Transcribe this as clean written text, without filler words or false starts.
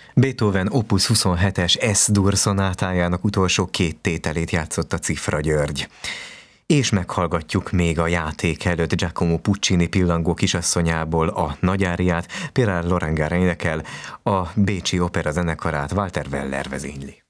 Beethoven Opus 27-es S-dur szonátájának utolsó két tételét játszotta Cifra György. És meghallgatjuk még a játék előtt Giacomo Puccini Pillangó kisasszonyából a nagyáriát, Pierre Lorengára énekel, a Bécsi Opera zenekarát Walter Weller vezényli.